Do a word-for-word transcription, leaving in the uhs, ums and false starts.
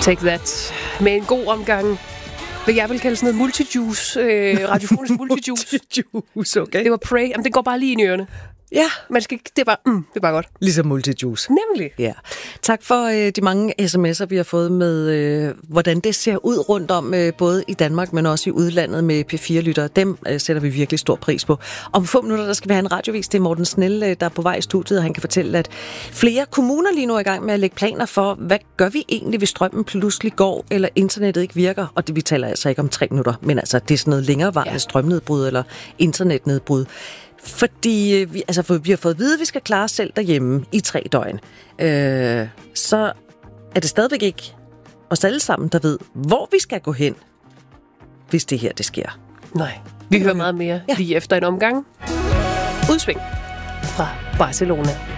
Take That. Med en god omgang, hvad jeg vil kalde sådan noget multijuice, øh, radiofonisk multijuice. multijuice, okay. Det var Pray. Jamen, det går bare lige ind i ørerne. Ja. Man skal, det er bare, mm, det er bare godt. Ligesom multijuice. Nemlig. Ja. Tak for øh, de mange sms'er, vi har fået med, øh, hvordan det ser ud rundt om, øh, både i Danmark, men også i udlandet med P fire-lyttere. Dem øh, sætter vi virkelig stor pris på. Om få minutter, der skal vi have en radiovis. Det er Morten Snell, øh, der er på vej i studiet, og han kan fortælle, at flere kommuner lige nu er i gang med at lægge planer for, hvad gør vi egentlig, hvis strømmen pludselig går, eller internettet ikke virker? Og det, vi taler altså ikke om tre minutter, men altså, det er sådan noget længerevarende ja. strømnedbrud eller internetnedbrud. Fordi vi, altså, for vi har fået at vide, at vi skal klare os selv derhjemme i tre døgn. Øh, så er det stadigvæk ikke os alle sammen, der ved, hvor vi skal gå hen, hvis det her det sker. Nej, vi hører meget mere ja. lige efter en omgang. Udsving fra Barcelona.